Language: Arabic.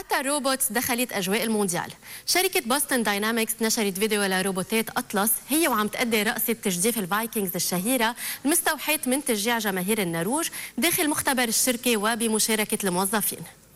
حتى الروبوتس دخلت أجواء المونديال. شركة بوستن داينامكس نشرت فيديو لروبوتات أطلس هي وعم تأدي رقصة تجديف الفايكنجز الشهيرة المستوحاة من تشجيع جماهير النرويج داخل مختبر الشركة وبمشاركة الموظفين.